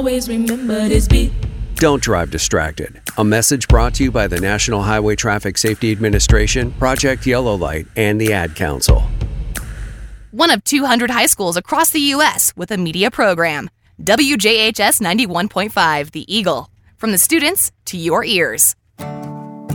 Always remember this beat. Don't drive distracted. A message brought to you by the National Highway Traffic Safety Administration, Project Yellow Light, and the Ad Council. One of 200 high schools across the U.S. with a media program. WJHS 91.5, The Eagle. From the students to your ears.